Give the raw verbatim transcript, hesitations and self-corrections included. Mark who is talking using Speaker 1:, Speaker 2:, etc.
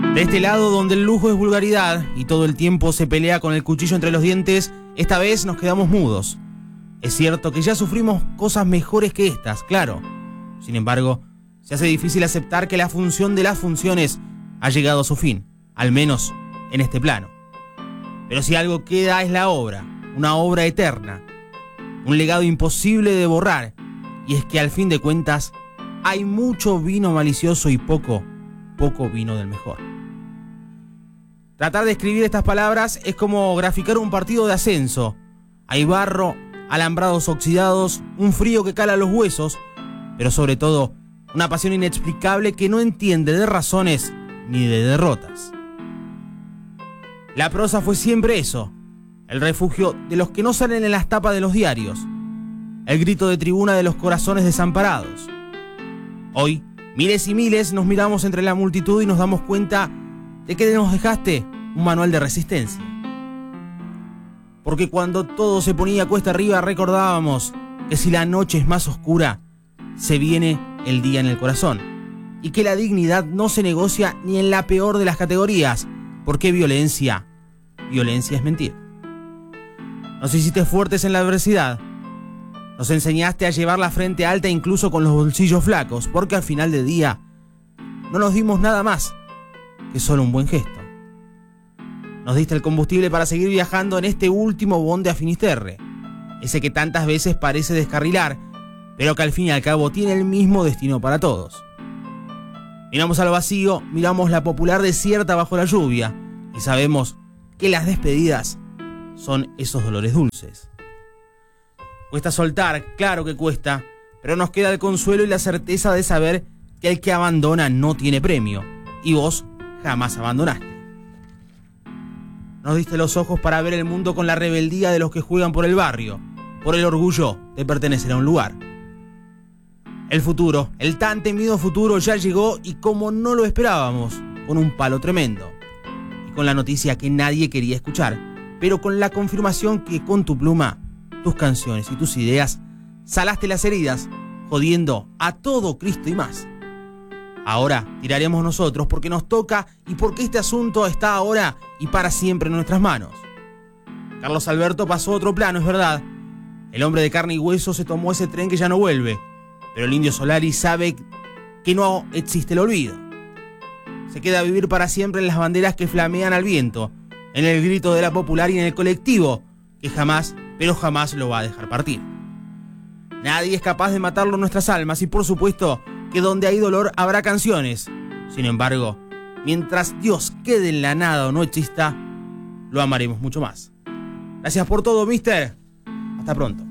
Speaker 1: De este lado, donde el lujo es vulgaridad y todo el tiempo se pelea con el cuchillo entre los dientes, esta vez nos quedamos mudos. Es cierto que ya sufrimos cosas mejores que estas, claro. Sin embargo, se hace difícil aceptar que la función de las funciones ha llegado a su fin, al menos en este plano. Pero si algo queda es la obra, una obra eterna, un legado imposible de borrar, y es que al fin de cuentas hay mucho vino malicioso y poco, poco vino del mejor. Tratar de escribir estas palabras es como graficar un partido de ascenso. Hay barro, alambrados oxidados, un frío que cala los huesos, pero sobre todo una pasión inexplicable que no entiende de razones ni de derrotas. La prosa fue siempre eso, el refugio de los que no salen en las tapas de los diarios, el grito de tribuna de los corazones desamparados. Hoy, miles y miles nos miramos entre la multitud y nos damos cuenta de que nos dejaste un manual de resistencia. Porque cuando todo se ponía cuesta arriba recordábamos que si la noche es más oscura, se viene el día en el corazón. Y que la dignidad no se negocia ni en la peor de las categorías, porque violencia, violencia es mentir. Nos hiciste fuertes en la adversidad. Nos enseñaste a llevar la frente alta incluso con los bolsillos flacos, porque al final del día no nos dimos nada más que solo un buen gesto. Nos diste el combustible para seguir viajando en este último bonde a Finisterre, ese que tantas veces parece descarrilar, pero que al fin y al cabo tiene el mismo destino para todos. Miramos al vacío, miramos la popular desierta bajo la lluvia, y sabemos que las despedidas son esos dolores dulces. Cuesta soltar, claro que cuesta, pero nos queda el consuelo y la certeza de saber que el que abandona no tiene premio, y vos jamás abandonaste. Nos diste los ojos para ver el mundo con la rebeldía de los que juegan por el barrio, por el orgullo de pertenecer a un lugar. El futuro, el tan temido futuro ya llegó y como no lo esperábamos, con un palo tremendo. Y con la noticia que nadie quería escuchar, pero con la confirmación que con tu pluma, tus canciones y tus ideas, salaste las heridas, jodiendo a todo Cristo y más. Ahora tiraremos nosotros porque nos toca y porque este asunto está ahora y para siempre en nuestras manos. Carlos Alberto pasó a otro plano, es verdad. El hombre de carne y hueso se tomó ese tren que ya no vuelve, pero el indio Solari sabe que no existe el olvido. Se queda a vivir para siempre en las banderas que flamean al viento, en el grito de la popular y en el colectivo, que jamás, pero jamás lo va a dejar partir. Nadie es capaz de matarlo en nuestras almas y por supuesto que donde hay dolor habrá canciones. Sin embargo, mientras Dios quede en la nada o no exista, lo amaremos mucho más. Gracias por todo, mister. Hasta pronto.